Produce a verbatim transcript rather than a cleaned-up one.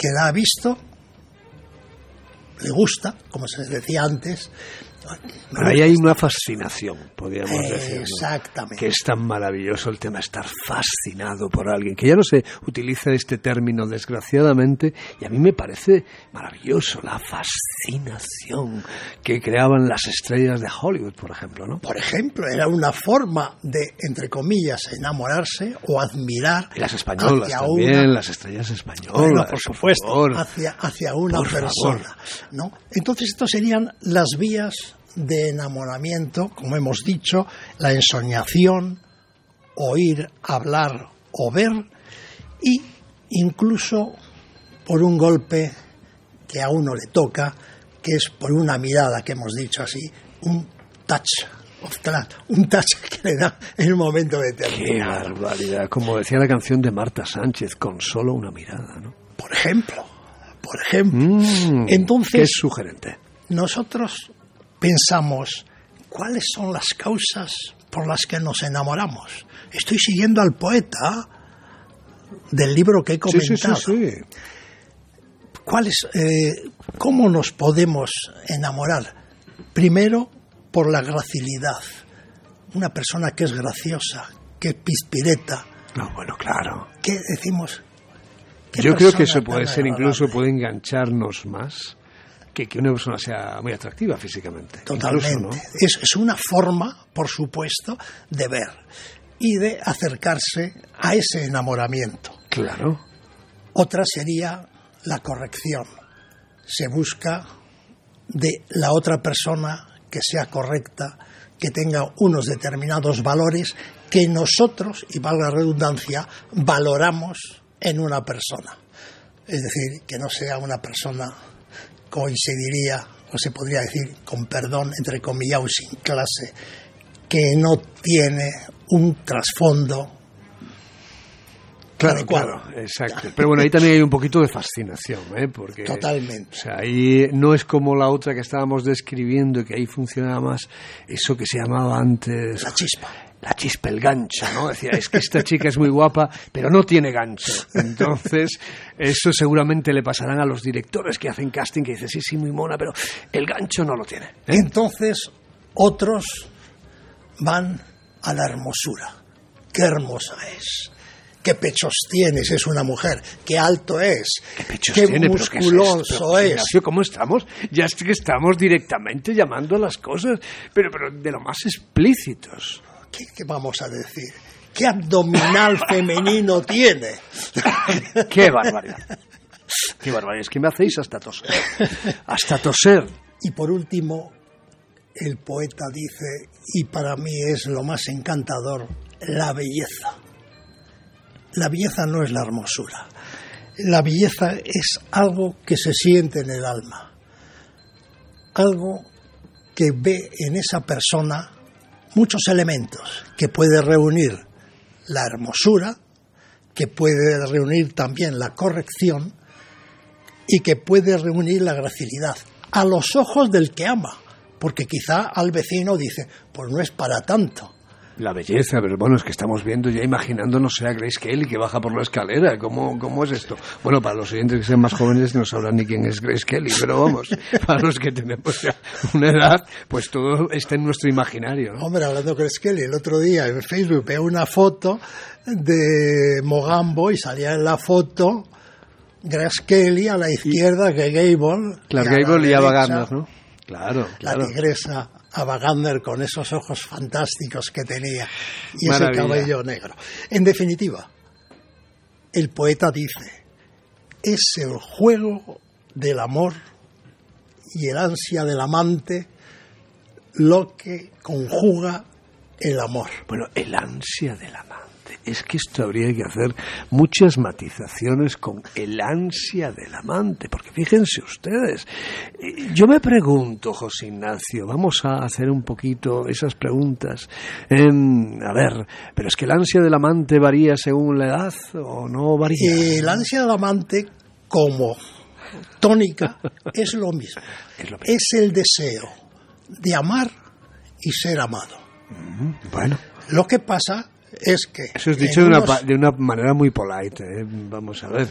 que la ha visto, le gusta, como se decía antes. Pero ahí hay una fascinación, podríamos decir, ¿no? Exactamente. Que es tan maravilloso el tema, estar fascinado por alguien, que ya no se utiliza este término desgraciadamente, y a mí me parece maravilloso la fascinación que creaban las estrellas de Hollywood, por ejemplo, ¿no? Por ejemplo, era una forma de, entre comillas, enamorarse o admirar. Y las españolas hacia también, una, las estrellas españolas. Bueno, por supuesto, por hacia, hacia una por persona, favor. ¿no? Entonces, estos serían las vías de enamoramiento, como hemos dicho, la ensoñación, oír, hablar o ver, y incluso por un golpe que a uno le toca, que es por una mirada, que hemos dicho así, un touch of class, un touch que le da en un momento determinado. Qué barbaridad, como decía la canción de Marta Sánchez, con solo una mirada, ¿no? Por ejemplo, por ejemplo. Mm, Entonces, qué sugerente. Nosotros pensamos, ¿cuáles son las causas por las que nos enamoramos? Estoy siguiendo al poeta del libro que he comentado. Sí, sí, sí, sí. ¿Cuáles, eh, ¿Cómo nos podemos enamorar? Primero, por la gracilidad. Una persona que es graciosa, que es pispireta. No, bueno, claro. ¿Qué decimos? ¿Qué Yo creo que eso persona puede tan ser, incluso agradable? puede engancharnos más que que una persona sea muy atractiva físicamente. Totalmente. Incluso, ¿no? es, es una forma, por supuesto, de ver y de acercarse a ese enamoramiento. Claro. Otra sería la corrección. Se busca de la otra persona que sea correcta, que tenga unos determinados valores que nosotros, y valga la redundancia, valoramos en una persona. Es decir, que no sea una persona, hoy se diría, o se podría decir, con perdón, entre comillas, sin clase, que no tiene un trasfondo Claro, adecuado. claro, exacto. Pero bueno, ahí también hay un poquito de fascinación, ¿eh? Porque, Totalmente. O sea, ahí no es como la otra que estábamos describiendo, que ahí funcionaba más eso que se llamaba antes... La chispa. La chispa, el gancho, ¿no? Decía, es que esta chica es muy guapa, pero no tiene gancho. Entonces, eso seguramente le pasarán a los directores que hacen casting, que dicen, sí, sí, muy mona, pero el gancho no lo tiene, ¿eh? Entonces, otros van a la hermosura. Qué hermosa es. Qué pechos tienes, es una mujer. Qué alto es. ¿Qué pechos qué tiene? musculoso ¿Pero qué es esto? es. Ignacio, ¿cómo estamos? Ya es que estamos directamente llamando a las cosas, pero, pero de lo más explícitos. ¿Qué, qué vamos a decir? ¿Qué abdominal femenino tiene? ¡Qué barbaridad! ¡Qué barbaridad! Es que me hacéis hasta toser. Hasta toser. Y por último, el poeta dice, y para mí es lo más encantador, la belleza. La belleza no es la hermosura. La belleza es algo que se siente en el alma. Algo que ve en esa persona muchos elementos, que puede reunir la hermosura, que puede reunir también la corrección y que puede reunir la gracilidad a los ojos del que ama, porque quizá al vecino dice, pues no es para tanto. La belleza, pero bueno, es que estamos viendo ya imaginándonos a Grace Kelly que baja por la escalera. ¿Cómo, cómo es esto? Bueno, para los oyentes que sean más jóvenes no sabrán ni quién es Grace Kelly, pero vamos, para los que tenemos ya una edad, pues todo está en nuestro imaginario, ¿no? Hombre, hablando de Grace Kelly, el otro día en Facebook veo una foto de Mogambo y salía en la foto Grace Kelly a la izquierda, que Gable. Clark y a Gable la y Ava derecha, Gardner, ¿no? Claro, claro. La tigresa Ava Gardner con esos ojos fantásticos que tenía y Maravilla. ese cabello negro. En definitiva, el poeta dice, es el juego del amor y el ansia del amante lo que conjuga el amor. Bueno, el ansia del amante. Es que esto habría que hacer muchas matizaciones con el ansia del amante, porque fíjense ustedes, yo me pregunto, José Ignacio, vamos a hacer un poquito esas preguntas. Eh, a ver, pero es que el ansia del amante varía según la edad o no varía. El ansia del amante, como tónica, es lo mismo. Es lo mismo. Es el deseo de amar y ser amado. Mm, bueno. Lo que pasa es que... Eso es dicho de una, unos... de una manera muy polite, ¿eh? Vamos a ver.